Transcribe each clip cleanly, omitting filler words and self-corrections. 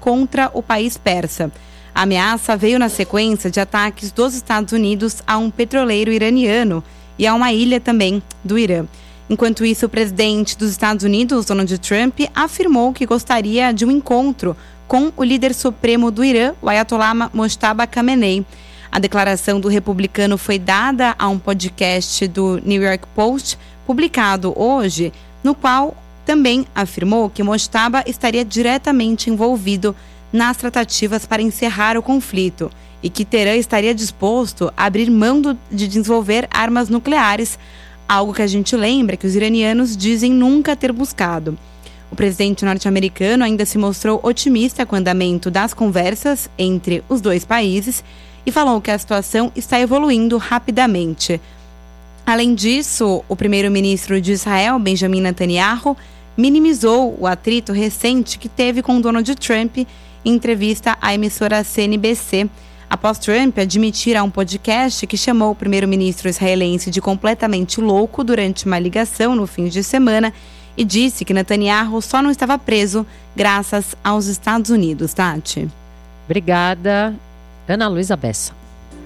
contra o país persa. A ameaça veio na sequência de ataques dos Estados Unidos a um petroleiro iraniano e a uma ilha também do Irã. Enquanto isso, o presidente dos Estados Unidos, Donald Trump, afirmou que gostaria de um encontro com o líder supremo do Irã, o Ayatollah Mojtaba Khamenei. A declaração do republicano foi dada a um podcast do New York Post, publicado hoje, no qual também afirmou que Mojtaba estaria diretamente envolvido nas tratativas para encerrar o conflito e que Teherã estaria disposto a abrir mão de desenvolver armas nucleares, algo que a gente lembra que os iranianos dizem nunca ter buscado. O presidente norte-americano ainda se mostrou otimista com o andamento das conversas entre os dois países e falou que a situação está evoluindo rapidamente. Além disso, o primeiro-ministro de Israel, Benjamin Netanyahu, minimizou o atrito recente que teve com Donald Trump em entrevista à emissora CNBC, após Trump admitir a um podcast que chamou o primeiro-ministro israelense de completamente louco durante uma ligação no fim de semana e disse que Netanyahu só não estava preso graças aos Estados Unidos. Tati. Obrigada, Ana Luísa Bessa.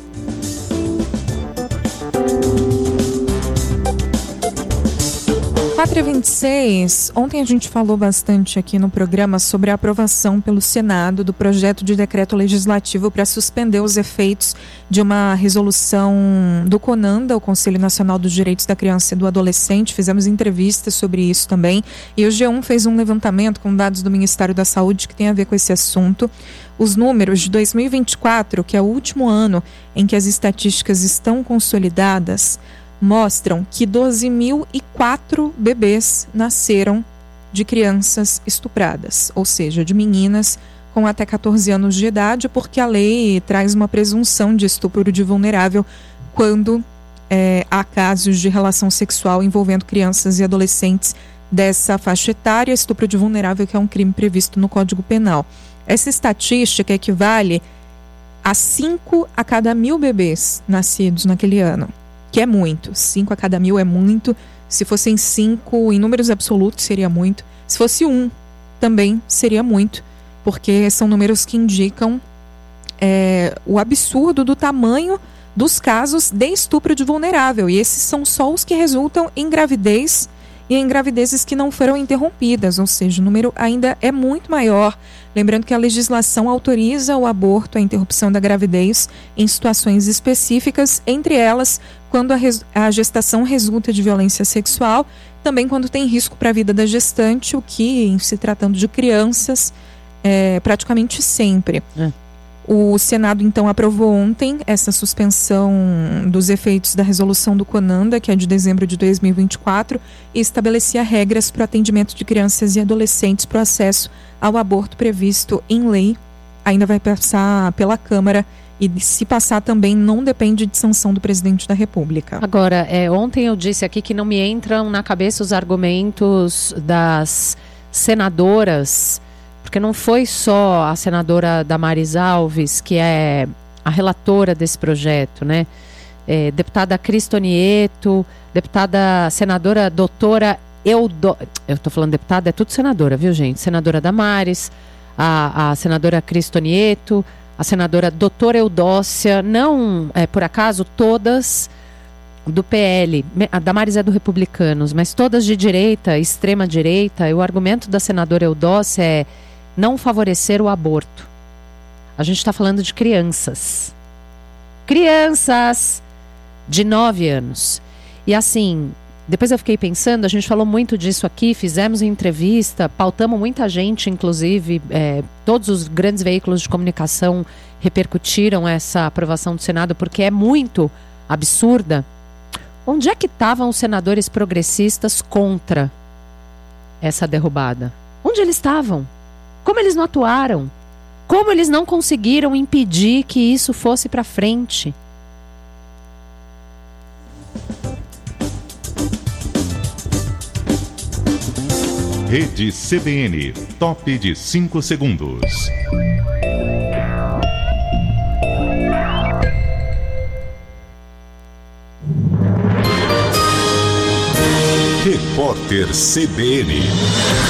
4h26, ontem a gente falou bastante aqui no programa sobre a aprovação pelo Senado do projeto de decreto legislativo para suspender os efeitos de uma resolução do CONANDA, o Conselho Nacional dos Direitos da Criança e do Adolescente. Fizemos entrevistas sobre isso também e o G1 fez um levantamento com dados do Ministério da Saúde que tem a ver com esse assunto. Os números de 2024, que é o último ano em que as estatísticas estão consolidadas, mostram que 12.004 bebês nasceram de crianças estupradas, ou seja, de meninas com até 14 anos de idade, porque a lei traz uma presunção de estupro de vulnerável quando há casos de relação sexual envolvendo crianças e adolescentes dessa faixa etária, estupro de vulnerável, que é um crime previsto no Código Penal. Essa estatística equivale a 5 a cada 1.000 bebês nascidos naquele ano, que é muito. 5 a cada 1.000 é muito. Se fossem 5 em números absolutos seria muito. Se fosse 1 também seria muito, porque são números que indicam o absurdo do tamanho dos casos de estupro de vulnerável. E esses são só os que resultam em gravidez e em gravidezes que não foram interrompidas, ou seja, o número ainda é muito maior. Lembrando que a legislação autoriza o aborto, a interrupção da gravidez em situações específicas, entre elas quando a gestação resulta de violência sexual, também quando tem risco para a vida da gestante, o que, em se tratando de crianças, é praticamente sempre. O Senado, então, aprovou ontem essa suspensão dos efeitos da resolução do CONANDA, que é de dezembro de 2024, e estabelecia regras para o atendimento de crianças e adolescentes para o acesso ao aborto previsto em lei. Ainda vai passar pela Câmara e, se passar também, não depende de sanção do presidente da República. Agora, ontem eu disse aqui que não me entram na cabeça os argumentos das senadoras, porque não foi só a senadora Damares Alves, que é a relatora desse projeto, né? Deputada Cristonieto, senadora doutora eu estou falando deputada, é tudo senadora, viu, gente? Senadora Damares, a senadora Cristonieto, a senadora doutora Eudócia, não, por acaso, todas do PL. A Damares é do Republicanos, mas todas de direita, extrema direita. E o argumento da senadora Eudócia é não favorecer o aborto. A gente está falando de crianças. Crianças de 9 anos. E assim, depois eu fiquei pensando, a gente falou muito disso aqui, fizemos entrevista, pautamos muita gente, inclusive, todos os grandes veículos de comunicação repercutiram essa aprovação do Senado, porque é muito absurda. Onde é que estavam os senadores progressistas contra essa derrubada? Onde eles estavam? Como eles não atuaram? Como eles não conseguiram impedir que isso fosse para frente? Rede CBN, top de 5 segundos. Repórter CBN.